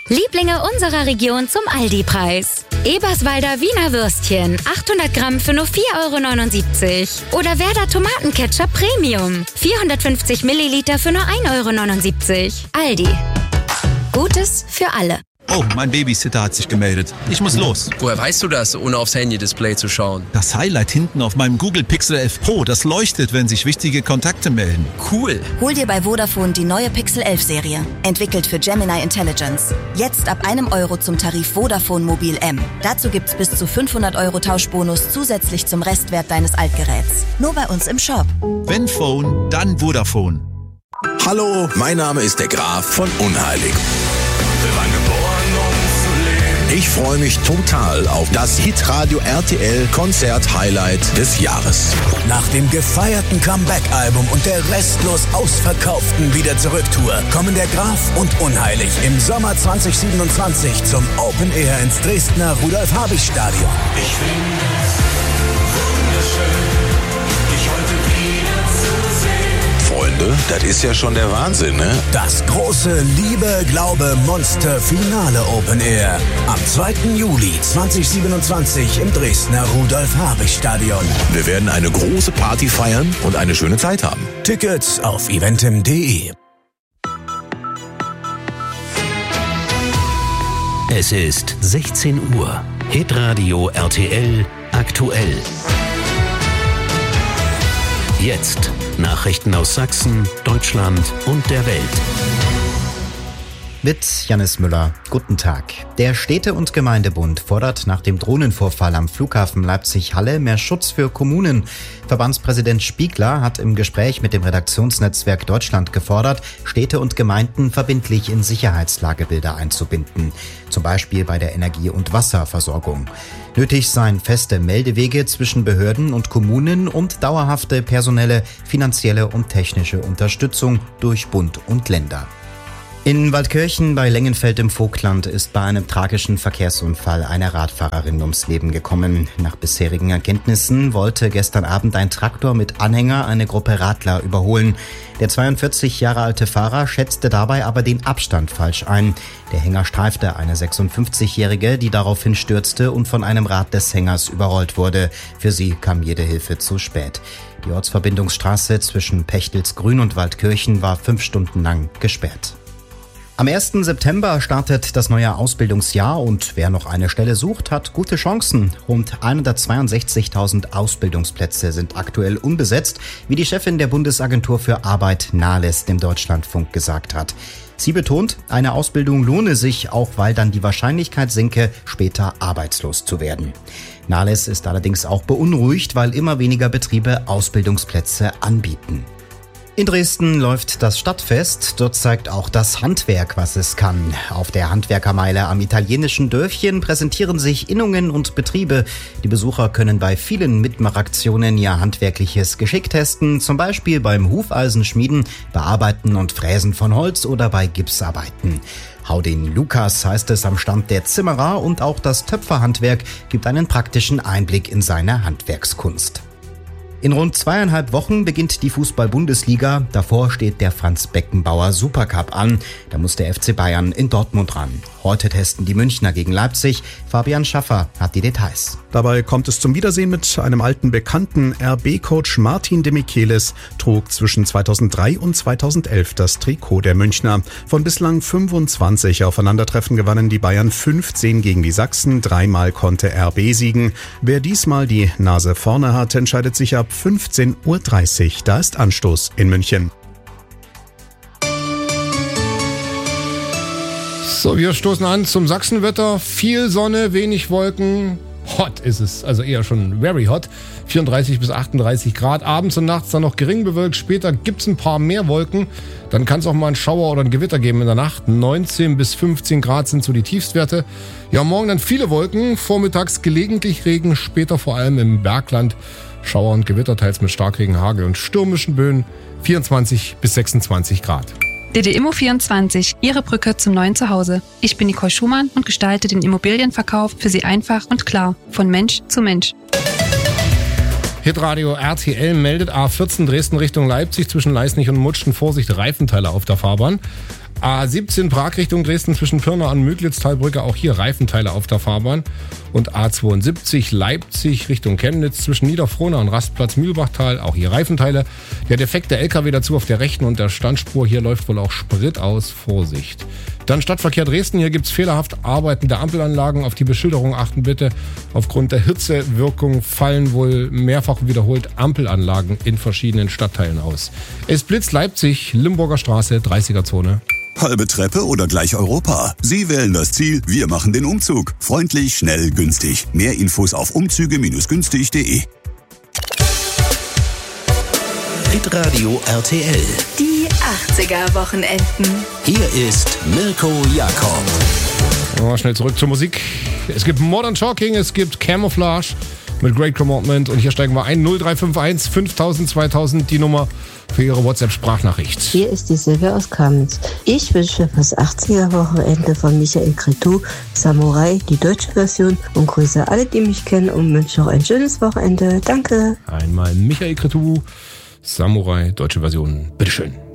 Lieblinge unserer Region zum Aldi-Preis. Eberswalder Wiener Würstchen, 800 Gramm für nur 4,79 € Oder Werder Tomatenketchup Premium, 450 Milliliter für nur 1,79 €. Aldi. Gutes für alle. Oh, mein Babysitter hat sich gemeldet. Ich muss los. Woher weißt du das, ohne aufs Handy-Display zu schauen? Das Highlight hinten auf meinem Google Pixel 11 Pro, das leuchtet, wenn sich wichtige Kontakte melden. Cool. Hol dir bei Vodafone die neue Pixel 11 Serie. Entwickelt für Gemini Intelligence. Jetzt ab €1 zum Tarif Vodafone Mobil M. Dazu gibt's bis zu 500 € Tauschbonus zusätzlich zum Restwert deines Altgeräts. Nur bei uns im Shop. Wenn Phone, dann Vodafone. Hallo, mein Name ist der Graf von Unheilig. Ich freue mich total auf das Hitradio RTL Konzert-Highlight des Jahres. Nach dem gefeierten Comeback-Album und der restlos ausverkauften Wieder-Zurück-Tour kommen der Graf und Unheilig im Sommer 2027 zum Open Air ins Dresdner Rudolf-Habich-Stadion. Ich finde es wunderschön, dich heute wieder zu sehen. Freunde, das ist ja schon der Wahnsinn, ne? Das große Liebe, Glaube, Monster Finale Open Air. Am 2. Juli 2027 im Dresdner Rudolf-Habich-Stadion. Wir werden eine große Party feiern und eine schöne Zeit haben. Tickets auf eventim.de. Es ist 16 Uhr. Hitradio RTL aktuell. Jetzt Nachrichten aus Sachsen, Deutschland und der Welt. Mit Jannis Müller. Guten Tag. Der Städte- und Gemeindebund fordert nach dem Drohnenvorfall am Flughafen Leipzig-Halle mehr Schutz für Kommunen. Verbandspräsident Spiegler hat im Gespräch mit dem Redaktionsnetzwerk Deutschland gefordert, Städte und Gemeinden verbindlich in Sicherheitslagebilder einzubinden. Zum Beispiel bei der Energie- und Wasserversorgung. Nötig seien feste Meldewege zwischen Behörden und Kommunen und dauerhafte personelle, finanzielle und technische Unterstützung durch Bund und Länder. In Waldkirchen bei Lengenfeld im Vogtland ist bei einem tragischen Verkehrsunfall eine Radfahrerin ums Leben gekommen. Nach bisherigen Erkenntnissen wollte gestern Abend ein Traktor mit Anhänger eine Gruppe Radler überholen. Der 42 Jahre alte Fahrer schätzte dabei aber den Abstand falsch ein. Der Hänger streifte eine 56-Jährige, die daraufhin stürzte und von einem Rad des Hängers überrollt wurde. Für sie kam jede Hilfe zu spät. Die Ortsverbindungsstraße zwischen Pechtelsgrün und Waldkirchen war 5 Stunden lang gesperrt. Am 1. September startet das neue Ausbildungsjahr und wer noch eine Stelle sucht, hat gute Chancen. Rund 162.000 Ausbildungsplätze sind aktuell unbesetzt, wie die Chefin der Bundesagentur für Arbeit Nahles dem Deutschlandfunk gesagt hat. Sie betont, eine Ausbildung lohne sich, auch weil dann die Wahrscheinlichkeit sinke, später arbeitslos zu werden. Nahles ist allerdings auch beunruhigt, weil immer weniger Betriebe Ausbildungsplätze anbieten. In Dresden läuft das Stadtfest. Dort zeigt auch das Handwerk, was es kann. Auf der Handwerkermeile am italienischen Dörfchen präsentieren sich Innungen und Betriebe. Die Besucher können bei vielen Mitmachaktionen ihr handwerkliches Geschick testen, zum Beispiel beim Hufeisenschmieden, Bearbeiten und Fräsen von Holz oder bei Gipsarbeiten. Hau den Lukas heißt es am Stand der Zimmerer und auch das Töpferhandwerk gibt einen praktischen Einblick in seine Handwerkskunst. In rund 2,5 Wochen beginnt die Fußball-Bundesliga. Davor steht der Franz-Beckenbauer Supercup an. Da muss der FC Bayern in Dortmund ran. Heute testen die Münchner gegen Leipzig. Fabian Schaffer hat die Details. Dabei kommt es zum Wiedersehen mit einem alten Bekannten. RB-Coach Martin de Michelis trug zwischen 2003 und 2011 das Trikot der Münchner. Von bislang 25 Aufeinandertreffen gewannen die Bayern 15 gegen die Sachsen. 3-mal konnte RB siegen. Wer diesmal die Nase vorne hat, entscheidet sich ab 15:30 Uhr. Da ist Anstoß in München. So, wir stoßen an zum Sachsenwetter. Viel Sonne, wenig Wolken. Hot ist es, also eher schon very hot. 34 bis 38 Grad. Abends und nachts dann noch gering bewölkt. Später gibt es ein paar mehr Wolken. Dann kann es auch mal einen Schauer oder ein Gewitter geben in der Nacht. 19 bis 15 Grad sind so die Tiefstwerte. Ja, morgen dann viele Wolken. Vormittags gelegentlich Regen. Später vor allem im Bergland Schauer und Gewitter, teils mit Starkregen, Hagel und stürmischen Böen. 24 bis 26 Grad. DD-Immo24, Ihre Brücke zum neuen Zuhause. Ich bin Nicole Schumann und gestalte den Immobilienverkauf für Sie einfach und klar, von Mensch zu Mensch. Hitradio RTL meldet A14 Dresden Richtung Leipzig zwischen Leisnig und Mutschen. Vorsicht, Reifenteile auf der Fahrbahn. A17 Prag Richtung Dresden zwischen Pirna und Müglitztalbrücke, auch hier Reifenteile auf der Fahrbahn. Und A72 Leipzig Richtung Chemnitz zwischen Niederfrohna und Rastplatz Mühlbachtal, auch hier Reifenteile. Der defekte LKW dazu auf der rechten und der Standspur, hier läuft wohl auch Sprit aus, Vorsicht. Dann Stadtverkehr Dresden, hier gibt's fehlerhaft arbeitende Ampelanlagen, auf die Beschilderung achten bitte. Aufgrund der Hitzewirkung fallen wohl mehrfach wiederholt Ampelanlagen in verschiedenen Stadtteilen aus. Es blitzt Leipzig, Limburger Straße, 30er-Zone. Halbe Treppe oder gleich Europa? Sie wählen das Ziel, wir machen den Umzug. Freundlich, schnell, günstig. Mehr Infos auf umzüge-günstig.de. Hitradio RTL. Die 80er-Wochenenden. Hier ist Mirko Jakob. Schnell zurück zur Musik. Es gibt Modern Talking, es gibt Camouflage mit Great Commandment und hier steigen wir ein. 0351 5000 2000 die Nummer für Ihre WhatsApp-Sprachnachricht. Hier ist die Silvia aus Kamenz. Ich wünsche fürs 80er-Wochenende von Michael Cretu Samurai die deutsche Version und grüße alle, die mich kennen und wünsche noch ein schönes Wochenende. Danke. Einmal Michael Cretu Samurai, deutsche Version. Bitteschön.